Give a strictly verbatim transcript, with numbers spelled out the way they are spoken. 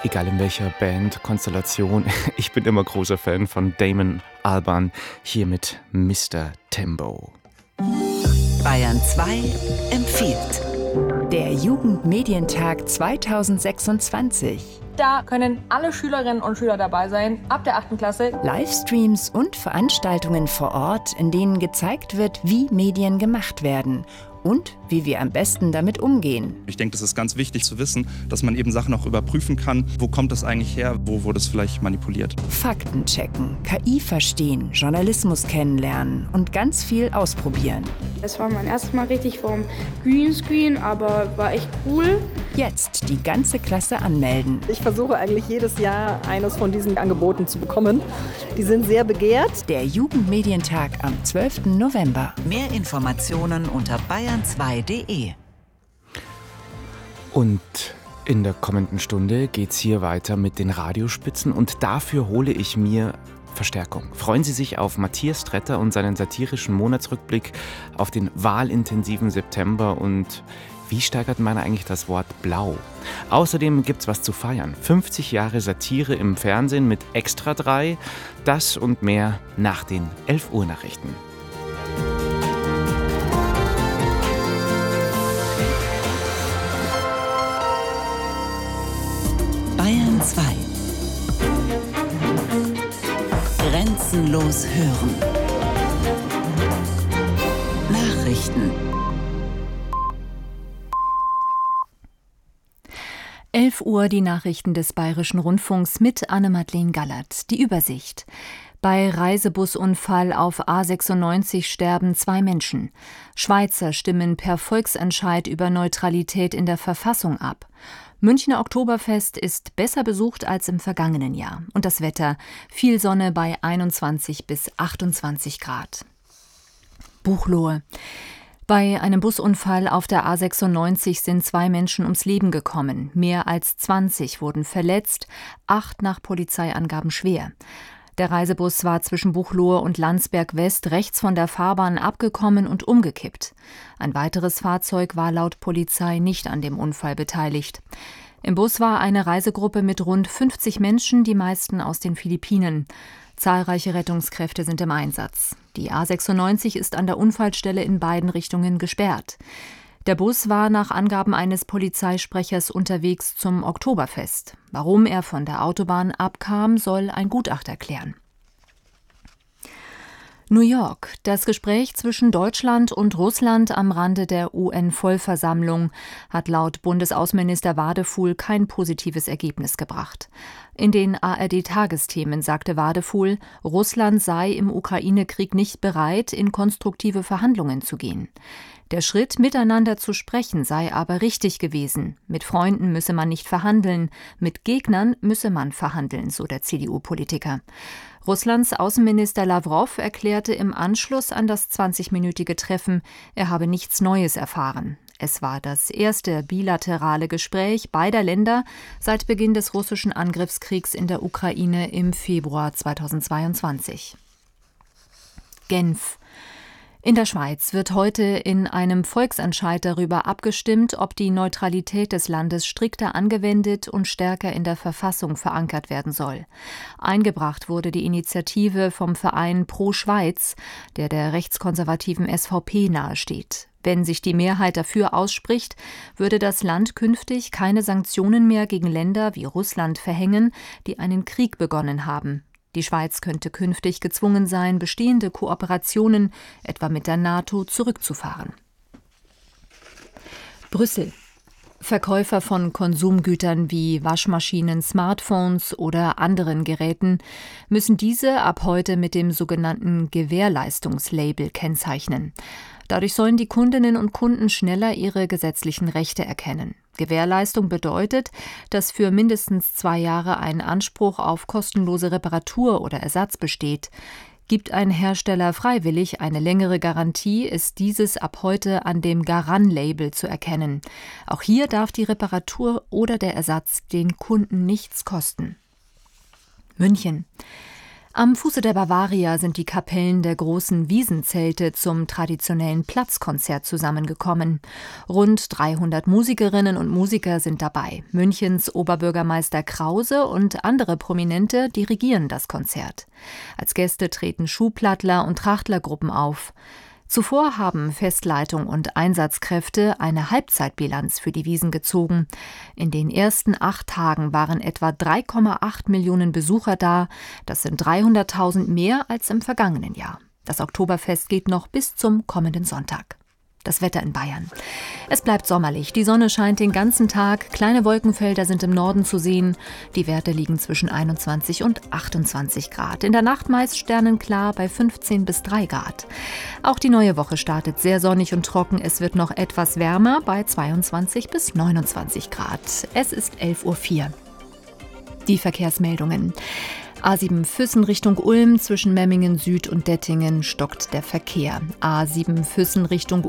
egal in welcher Band-Konstellation. Ich bin immer großer Fan von Damon Albarn, hier mit Mister Tembo. Bayern zwei empfiehlt. Der Jugendmedientag zweitausendsechsundzwanzig. Da können alle Schülerinnen und Schüler dabei sein, ab der achten Klasse. Livestreams und Veranstaltungen vor Ort, in denen gezeigt wird, wie Medien gemacht werden und wie wir am besten damit umgehen. Ich denke, das ist ganz wichtig zu wissen, dass man eben Sachen auch überprüfen kann. Wo kommt das eigentlich her? Wo wurde es vielleicht manipuliert? Fakten checken, K I verstehen, Journalismus kennenlernen und ganz viel ausprobieren. Es war mein erstes Mal richtig vorm Greenscreen, aber war echt cool. Jetzt die ganze Klasse anmelden. Ich versuche eigentlich jedes Jahr eines von diesen Angeboten zu bekommen. Die sind sehr begehrt. Der Jugendmedientag am zwölften November. Mehr Informationen unter bayern zwei punkt de. Und in der kommenden Stunde geht's hier weiter mit den Radiospitzen und dafür hole ich mir Verstärkung. Freuen Sie sich auf Matthias Tretter und seinen satirischen Monatsrückblick auf den wahlintensiven September und wie steigert man eigentlich das Wort Blau? Außerdem gibt's was zu feiern. fünfzig Jahre Satire im Fernsehen mit Extra drei. Das und mehr nach den elf Uhr Nachrichten. Bayern zwei. Grenzenlos hören. Nachrichten. elf Uhr die Nachrichten des Bayerischen Rundfunks mit Anne-Madeleine Gallert. Die Übersicht. Bei Reisebusunfall auf A sechsundneunzig sterben zwei Menschen. Schweizer stimmen per Volksentscheid über Neutralität in der Verfassung ab. Münchner Oktoberfest ist besser besucht als im vergangenen Jahr. Und das Wetter, viel Sonne bei einundzwanzig bis achtundzwanzig Grad. Buchloe. Bei einem Busunfall auf der A sechsundneunzig sind zwei Menschen ums Leben gekommen. Mehr als zwanzig wurden verletzt, acht nach Polizeiangaben schwer. Der Reisebus war zwischen Buchloe und Landsberg West rechts von der Fahrbahn abgekommen und umgekippt. Ein weiteres Fahrzeug war laut Polizei nicht an dem Unfall beteiligt. Im Bus war eine Reisegruppe mit rund fünfzig Menschen, die meisten aus den Philippinen. Zahlreiche Rettungskräfte sind im Einsatz. Die A sechsundneunzig ist an der Unfallstelle in beiden Richtungen gesperrt. Der Bus war nach Angaben eines Polizeisprechers unterwegs zum Oktoberfest. Warum er von der Autobahn abkam, soll ein Gutachter klären. New York. Das Gespräch zwischen Deutschland und Russland am Rande der U N-Vollversammlung hat laut Bundesaußenminister Wadefuhl kein positives Ergebnis gebracht. In den A R D-Tagesthemen sagte Wadefuhl, Russland sei im Ukraine-Krieg nicht bereit, in konstruktive Verhandlungen zu gehen. Der Schritt, miteinander zu sprechen, sei aber richtig gewesen. Mit Freunden müsse man nicht verhandeln, mit Gegnern müsse man verhandeln, so der C D U-Politiker. Russlands Außenminister Lawrow erklärte im Anschluss an das zwanzigminütige Treffen, er habe nichts Neues erfahren. Es war das erste bilaterale Gespräch beider Länder seit Beginn des russischen Angriffskriegs in der Ukraine im Februar zweitausendzweiundzwanzig. Genf. In der Schweiz wird heute in einem Volksentscheid darüber abgestimmt, ob die Neutralität des Landes strikter angewendet und stärker in der Verfassung verankert werden soll. Eingebracht wurde die Initiative vom Verein Pro Schweiz, der der rechtskonservativen S V P nahesteht. Wenn sich die Mehrheit dafür ausspricht, würde das Land künftig keine Sanktionen mehr gegen Länder wie Russland verhängen, die einen Krieg begonnen haben. Die Schweiz könnte künftig gezwungen sein, bestehende Kooperationen, etwa mit der NATO, zurückzufahren. Brüssel. Verkäufer von Konsumgütern wie Waschmaschinen, Smartphones oder anderen Geräten müssen diese ab heute mit dem sogenannten Gewährleistungslabel kennzeichnen. Dadurch sollen die Kundinnen und Kunden schneller ihre gesetzlichen Rechte erkennen. Gewährleistung bedeutet, dass für mindestens zwei Jahre ein Anspruch auf kostenlose Reparatur oder Ersatz besteht. Gibt ein Hersteller freiwillig eine längere Garantie, ist dieses ab heute an dem Garan-Label zu erkennen. Auch hier darf die Reparatur oder der Ersatz den Kunden nichts kosten. München. Am Fuße der Bavaria sind die Kapellen der großen Wiesenzelte zum traditionellen Platzkonzert zusammengekommen. Rund dreihundert Musikerinnen und Musiker sind dabei. Münchens Oberbürgermeister Krause und andere Prominente dirigieren das Konzert. Als Gäste treten Schuhplattler und Trachtlergruppen auf. Zuvor haben Festleitung und Einsatzkräfte eine Halbzeitbilanz für die Wiesn gezogen. In den ersten acht Tagen waren etwa drei Komma acht Millionen Besucher da. Das sind dreihunderttausend mehr als im vergangenen Jahr. Das Oktoberfest geht noch bis zum kommenden Sonntag. Das Wetter in Bayern. Es bleibt sommerlich. Die Sonne scheint den ganzen Tag. Kleine Wolkenfelder sind im Norden zu sehen. Die Werte liegen zwischen einundzwanzig und achtundzwanzig Grad. In der Nacht meist sternenklar bei fünfzehn bis drei Grad. Auch die neue Woche startet sehr sonnig und trocken. Es wird noch etwas wärmer bei zweiundzwanzig bis neunundzwanzig Grad. Es ist elf Uhr vier. Die Verkehrsmeldungen. A sieben Füssen Richtung Ulm, zwischen Memmingen Süd und Dettingen stockt der Verkehr. A sieben Füssen Richtung